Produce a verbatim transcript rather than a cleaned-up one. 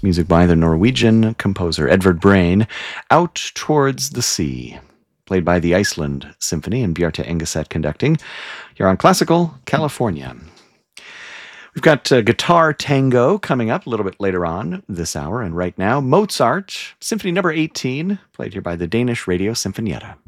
music by the Norwegian composer Edvard Brain, Out Towards the Sea, played by the Iceland Symphony and Bjarte Engeset conducting. You're on Classical California. We've got uh, Guitar Tango coming up a little bit later on this hour, and right now, Mozart, Symphony number eighteen, played here by the Danish Radio Sinfonietta.